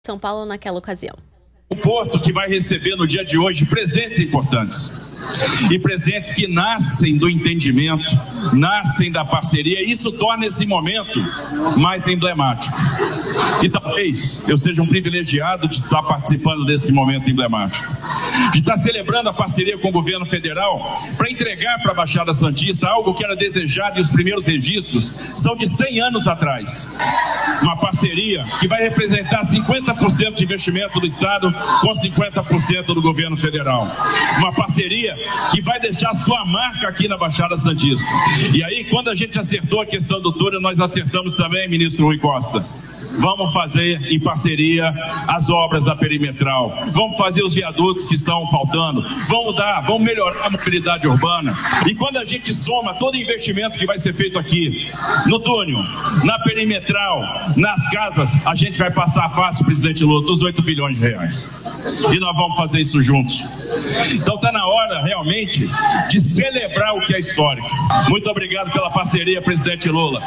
São Paulo naquela ocasião. O Porto que vai receber no dia de hoje presentes importantes. E presentes que nascem do entendimento, nascem da parceria. E isso torna esse momento mais emblemático. E talvez eu seja um privilegiado de estar participando desse momento emblemático. De estar celebrando a parceria com o governo federal para entregar para a Baixada Santista algo que era desejado e os primeiros registros são de 100 anos atrás. Uma parceria que vai representar 50% de investimento do Estado com 50% do governo federal. Uma parceria que vai deixar sua marca aqui na Baixada Santista. E aí, quando a gente acertou a questão do túnel, nós acertamos também, ministro Rui Costa. Vamos fazer em parceria as obras da perimetral, vamos fazer os viadutos que estão faltando, vamos melhorar a mobilidade urbana. E quando a gente soma todo o investimento que vai ser feito aqui, no túnel, na perimetral, nas casas, a gente vai passar fácil, presidente Lula, dos 8 bilhões de reais. E nós vamos fazer isso juntos. Então está na hora, realmente, de celebrar o que é histórico. Muito obrigado pela parceria, presidente Lula.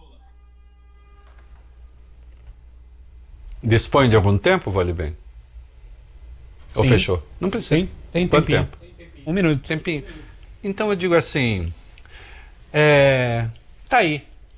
Dispõe de algum tempo, Vale Bem? Ou fechou? Não precisa. Sim, tem quanto tempinho. tempo? 1 minuto. Tempinho. Então eu digo assim, tá aí.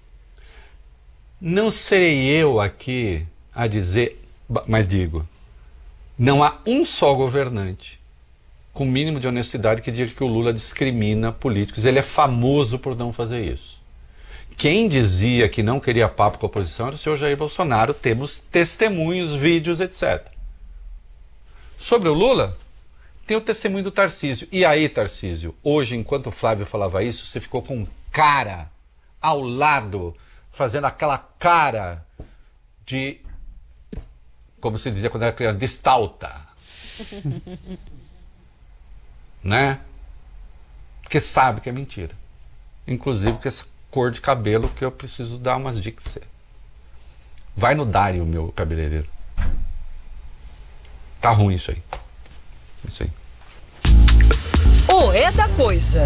Não serei eu aqui a dizer, mas digo, não há um só governante com o mínimo de honestidade que diga que o Lula discrimina políticos. Ele é famoso por não fazer isso. Quem dizia que não queria papo com a oposição era o senhor Jair Bolsonaro. Temos testemunhos, vídeos, etc. Sobre o Lula, tem o testemunho do Tarcísio. E aí, Tarcísio, hoje, enquanto o Flávio falava isso, você ficou com um cara ao lado, fazendo aquela cara de, como se dizia quando era criança, de estalta. Né? Porque sabe que é mentira. Inclusive que essa cor de cabelo que eu preciso dar umas dicas pra você. Vai no Dário, meu cabeleireiro. Tá ruim isso aí. Isso aí. O É da Coisa.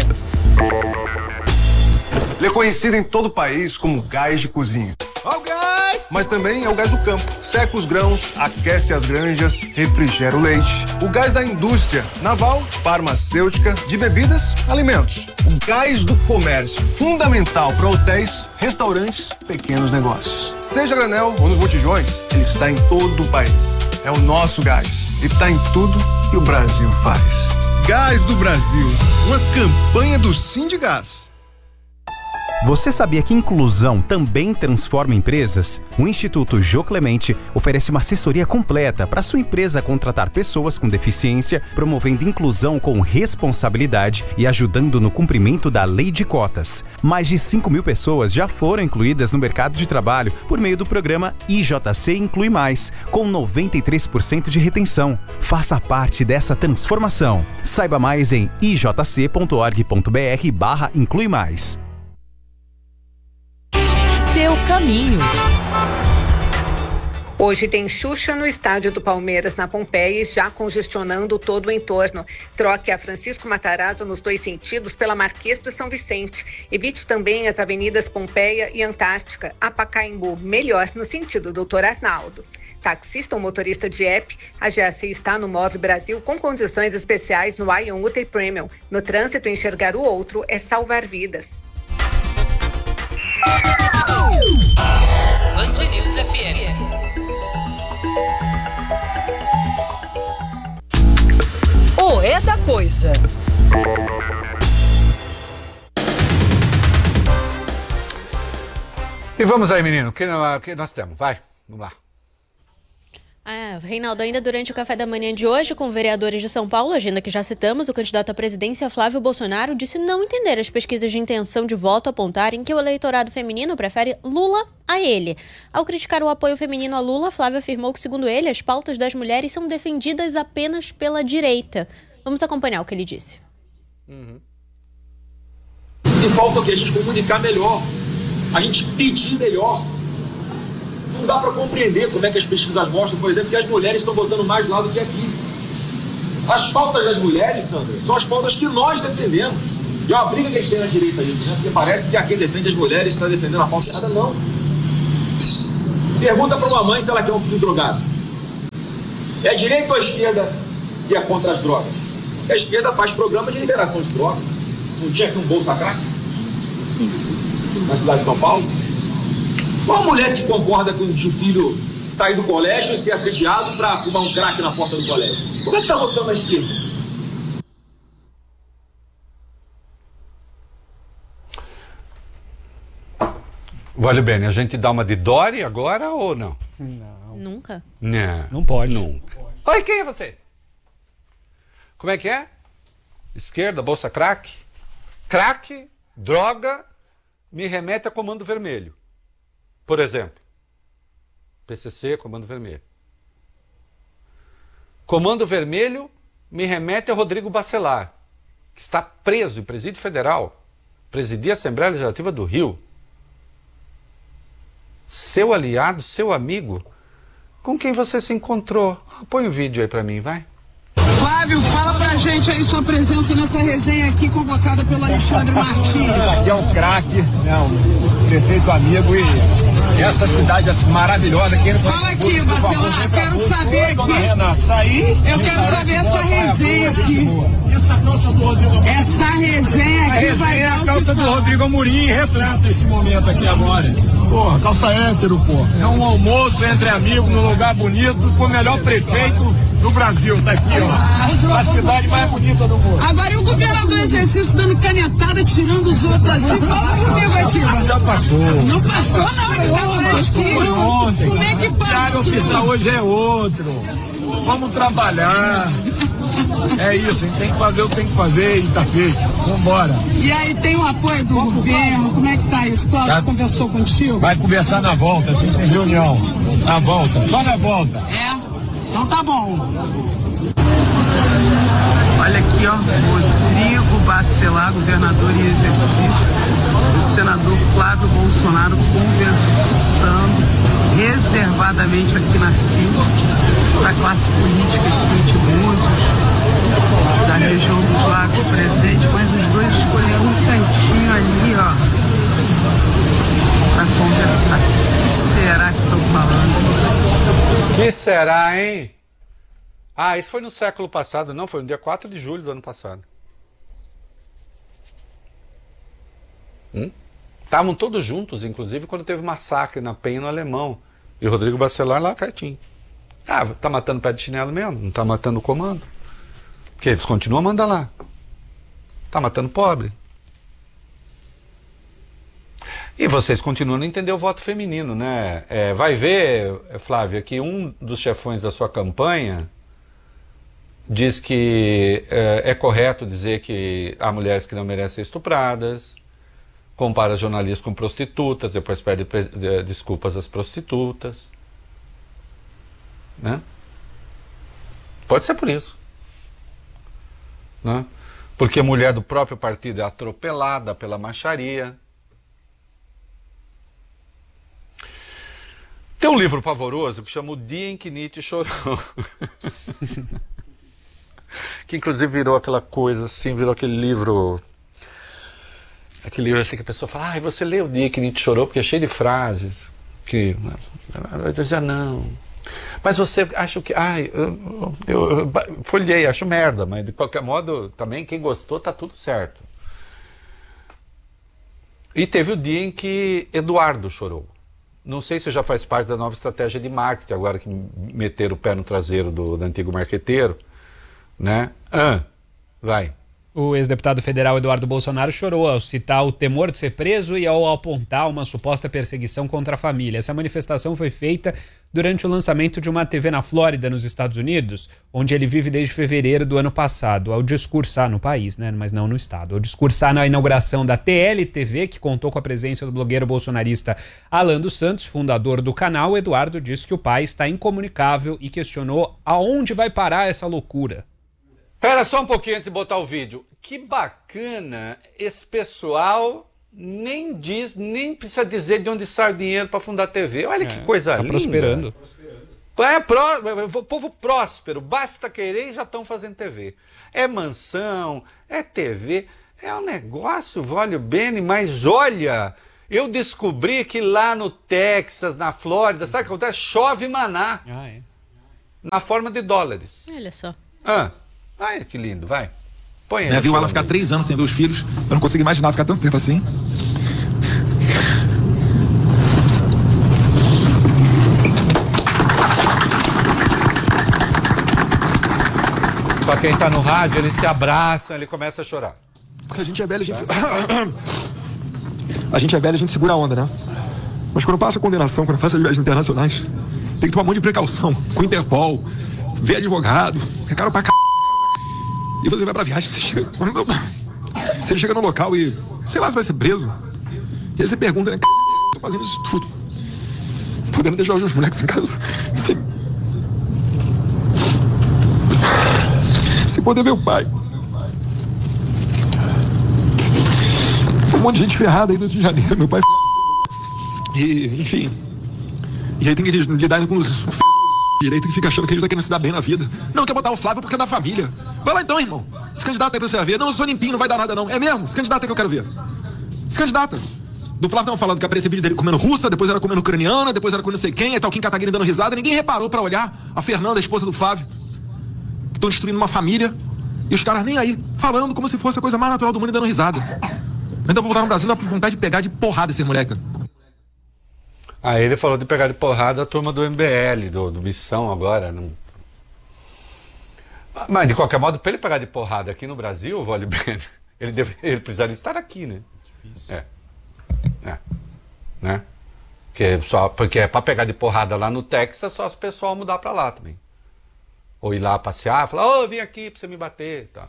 Ele é conhecido em todo o país como gás de cozinha. Ó o gás! Mas também é o gás do campo. Seca os grãos, aquece as granjas, refrigera o leite. O gás da indústria naval, farmacêutica, de bebidas, alimentos. O gás do comércio, fundamental para hotéis, restaurantes, pequenos negócios. Seja granel ou nos botijões, ele está em todo o país. É o nosso gás e está em tudo que o Brasil faz. Gás do Brasil, uma campanha do Sindigás. Você sabia que inclusão também transforma empresas? O Instituto Jô Clemente oferece uma assessoria completa para sua empresa contratar pessoas com deficiência, promovendo inclusão com responsabilidade e ajudando no cumprimento da lei de cotas. Mais de 5.000 pessoas já foram incluídas no mercado de trabalho por meio do programa IJC Inclui Mais, com 93% de retenção. Faça parte dessa transformação. Saiba mais em ijc.org.br/inclui mais. Seu caminho. Hoje tem Xuxa no estádio do Palmeiras, na Pompeia, já congestionando todo o entorno. Troque a Francisco Matarazzo nos 2 sentidos pela Marquês de São Vicente. Evite também as avenidas Pompeia e Antártica. A Pacaembu, melhor no sentido Doutor Arnaldo. Taxista ou motorista de app, a GAC está no Move Brasil com condições especiais no Ion Ultra Premium. No trânsito, enxergar o outro é salvar vidas. Band News FM. O É da Coisa. E vamos aí, menino. O que nós temos? Vai, vamos lá. Reinaldo, ainda durante o café da manhã de hoje, com vereadores de São Paulo, agenda que já citamos, o candidato à presidência Flávio Bolsonaro disse não entender as pesquisas de intenção de voto apontarem que o eleitorado feminino prefere Lula a ele. Ao criticar o apoio feminino a Lula, Flávio afirmou que, segundo ele, as pautas das mulheres são defendidas apenas pela direita. Vamos acompanhar o que ele disse. E falta o quê? A gente comunicar melhor, a gente pedir melhor. Não dá para compreender como é que as pesquisas mostram, por exemplo, que as mulheres estão votando mais lá do que aqui. As pautas das mulheres, Sandra, são as pautas que nós defendemos. E é uma briga que a gente tem na direita isso, né? Porque parece que quem defende as mulheres está defendendo a pauta errada. Não. Pergunta para uma mãe se ela quer um filho drogado. É a direita ou a esquerda que é contra as drogas? A esquerda faz programa de liberação de drogas. Não tinha aqui um Bolsa Crack? Na cidade de São Paulo? Qual mulher que concorda com que o filho sair do colégio e ser assediado para fumar um crack na porta do colégio? Como é que tá votando a esquerda? Vale bem, a gente dá uma de Dória agora ou não? Não. Nunca. Não. Não pode. Nunca. Oi, quem é você? Como é que é? Esquerda, Bolsa Crack? Crack, droga, me remete a Comando Vermelho. Por exemplo. PCC, Comando Vermelho. Comando Vermelho me remete a Rodrigo Bacelar, que está preso em presídio federal, presidia a Assembleia Legislativa do Rio. Seu aliado, seu amigo, com quem você se encontrou. Põe o vídeo aí pra mim, vai. Flávio, fala pra gente aí sua presença nessa resenha aqui convocada pelo Alexandre Martins. Aqui é um craque, um prefeito amigo e essa cidade maravilhosa aqui. Fala aqui, Bacelar, quero saber aqui. Eu quero saber essa resenha aqui. Essa resenha aqui vai dar o que falar. A calça do Rodrigo Amorim retrata esse momento aqui agora. Porra, calça hétero, porra. É um almoço entre amigos, num lugar bonito, com o melhor prefeito do Brasil, tá aqui, ó. A cidade mais bonita do mundo. Agora e o governador em exercício dando canetada, tirando os outros assim? Fala comigo aqui. Já passou. Não passou não, ele tá fresquinho. Foi ontem. Como é que O diário passou? oficial hoje é outro. Vamos trabalhar. É isso, a gente tem que fazer o que tem que fazer e tá feito. Vambora. E aí, tem o apoio do governo? Como é que tá isso? Cláudio conversou contigo? Vai conversar na volta, tem reunião. Na volta, só na volta. É? Então tá bom. Olha aqui, ó, Rodrigo Bacelar, governador em exercício, o senador Flávio Bolsonaro conversando reservadamente aqui na fila da classe política de músicos da região do Lago presente, mas os dois escolheram um cantinho ali, ó, para conversar. O que será que estão falando? Que será, hein? Ah, isso foi no século passado, não, foi no dia 4 de julho do ano passado. Estavam todos juntos, inclusive, quando teve massacre na Penha, no Alemão. E o Rodrigo Bacelar lá quietinho. Ah, tá matando pé de chinelo mesmo? Não tá matando o comando? Porque eles continuam a mandar lá. Tá matando pobre. E vocês continuam a não entender o voto feminino, né? Vai ver, Flávia, que um dos chefões da sua campanha diz que é correto dizer que há mulheres que não merecem ser estupradas, compara jornalistas com prostitutas, depois pede desculpas às prostitutas. Né? Pode ser por isso. Né? Porque a mulher do próprio partido é atropelada pela macharia. Tem um livro pavoroso que chama O Dia em que Nietzsche Chorou. Que inclusive virou aquela coisa assim, virou aquele livro assim que a pessoa fala, você lê O Dia que Nietzsche Chorou, porque é cheio de frases que vai dizer não. Mas você acha que... eu folhei, acho merda, mas de qualquer modo, também quem gostou tá tudo certo. E teve o dia em que Eduardo chorou. Não sei se já faz parte da nova estratégia de marketing, agora que meteram o pé no traseiro do antigo marqueteiro, né? Vai. O ex-deputado federal Eduardo Bolsonaro chorou ao citar o temor de ser preso e ao apontar uma suposta perseguição contra a família. Essa manifestação foi feita durante o lançamento de uma TV na Flórida, nos Estados Unidos, onde ele vive desde fevereiro do ano passado, ao discursar no país, né, mas não no estado, ao discursar na inauguração da TL-TV, que contou com a presença do blogueiro bolsonarista Alan dos Santos, fundador do canal. Eduardo disse que o pai está incomunicável e questionou aonde vai parar essa loucura. Pera só um pouquinho antes de botar o vídeo. Que bacana, esse pessoal nem precisa dizer de onde sai o dinheiro para fundar a TV. Olha que coisa linda. Prosperando. Povo próspero, basta querer e já estão fazendo TV. É mansão, é TV, é um negócio, vale o bene, mas olha, eu descobri que lá no Texas, na Flórida, sabe o que acontece? Chove maná. na forma de dólares. Olha só. Ai, que lindo, vai. Põe aí. Minha viu ela ficar 3 anos sem ver os filhos. Eu não consigo imaginar ficar tanto tempo assim. Pra quem tá no rádio, eles se abraçam, ele começa a chorar. Porque a gente é velho, a gente... A gente é velho, a gente segura a onda, né? Mas quando passa a condenação, quando faz as viagens internacionais, tem que tomar um monte de precaução. Com o Interpol, ver advogado, é caro pra c... E você vai pra viagem, você chega no local e... Sei lá se vai ser preso. E aí você pergunta, né? Tô fazendo isso tudo. Podendo deixar os meus moleques em casa sem poder ver o pai. Um monte de gente ferrada aí do Rio de Janeiro, meu pai e, enfim. E aí tem que lidar com os direito que fica achando que a gente tá querendo se dar bem na vida. Não, quer botar o Flávio porque é da família. Vai lá então, irmão. Se candidata aí pra você ver. Não, eu sou limpinho, não vai dar nada não. É mesmo? Se candidata aí que eu quero ver. Se candidata. Do Flávio estavam falando que aparecia vídeo dele comendo russa, depois era comendo ucraniana, depois era com não sei quem, aí tá o Kim Kataguiri dando risada. Ninguém reparou pra olhar a Fernanda, a esposa do Flávio, que estão destruindo uma família. E os caras nem aí, falando como se fosse a coisa mais natural do mundo e dando risada. Ainda vou voltar no Brasil, dá vontade de pegar de porrada esse moleque. Aí ele falou de pegar de porrada a turma do MBL, do Missão agora. Não... Mas de qualquer modo, para ele pegar de porrada aqui no Brasil, vale bem, ele precisaria estar aqui, né? Difícil. Né? Porque é para pegar de porrada lá no Texas, só se o pessoal mudar para lá também. Ou ir lá passear, falar, vim aqui pra você me bater, tá?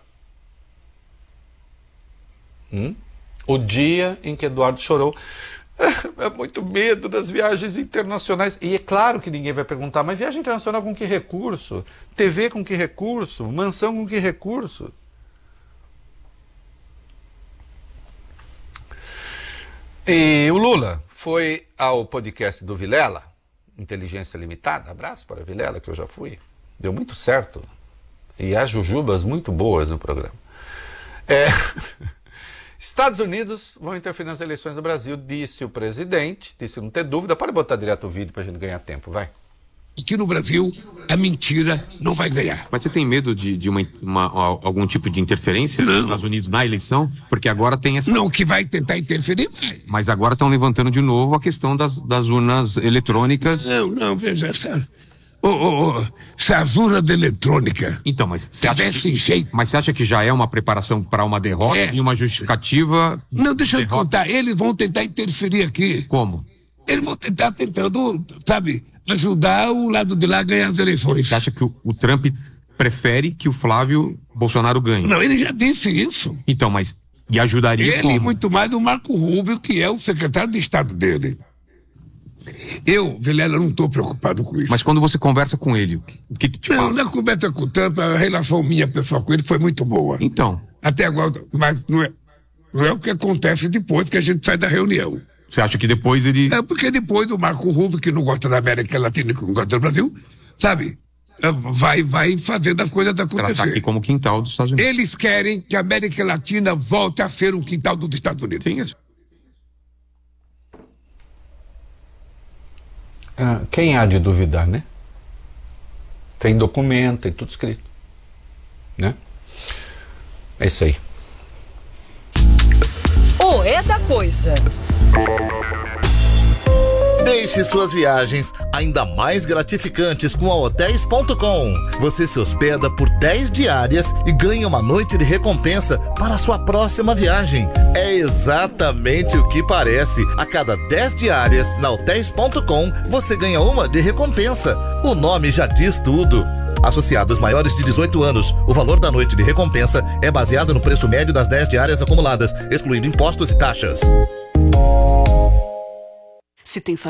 O dia em que Eduardo chorou, é muito medo das viagens internacionais. E é claro que ninguém vai perguntar, mas viagem internacional com que recurso? TV com que recurso? Mansão com que recurso? E o Lula foi ao podcast do Vilela, Inteligência Limitada. Abraço para a Vilela, que eu já fui. Deu muito certo. E há jujubas muito boas no programa. Estados Unidos vão interferir nas eleições do Brasil, disse o presidente, disse não ter dúvida. Pode botar direto o vídeo pra gente ganhar tempo, vai. Aqui no Brasil, a mentira não vai ganhar. Mas você tem medo de algum tipo de interferência nos Estados Unidos na eleição? Porque agora tem essa... Não, que vai tentar interferir, vai. Mas agora estão levantando de novo a questão das urnas eletrônicas. Não, veja essa... Se as urnas eletrônicas. Então, mas tivesse jeito. Mas você acha que já é uma preparação para uma derrota e uma justificativa? Não, deixa eu te contar. Eles vão tentar interferir aqui. Como? Eles vão tentar tentando, sabe, ajudar o lado de lá a ganhar as eleições. Você acha que o Trump prefere que o Flávio Bolsonaro ganhe? Não, ele já disse isso. Então, mas e ajudaria ele como? Muito mais o Marco Rubio, que é o secretário de Estado dele. Eu, Vilela, não estou preocupado com isso. Mas quando você conversa com ele, o que te passa? Não, na conversa com o Trump, a relação minha pessoal com ele foi muito boa. Então? Até agora, mas não é o que acontece depois que a gente sai da reunião. Você acha que depois ele... Porque depois o Marco Rubio, que não gosta da América Latina e que não gosta do Brasil, sabe, vai fazendo as coisas acontecer. Ela está aqui como quintal dos Estados Unidos. Eles querem que a América Latina volte a ser um quintal dos Estados Unidos. Sim, quem há de duvidar, né? Tem documento, tem tudo escrito, né? É isso aí. É da coisa. Deixe suas viagens ainda mais gratificantes com a Hotels.com. Você se hospeda por 10 diárias e ganha uma noite de recompensa para a sua próxima viagem. É exatamente o que parece. A cada 10 diárias na Hotels.com, você ganha uma de recompensa. O nome já diz tudo. Associados maiores de 18 anos, o valor da noite de recompensa é baseado no preço médio das 10 diárias acumuladas, excluindo impostos e taxas. Se tem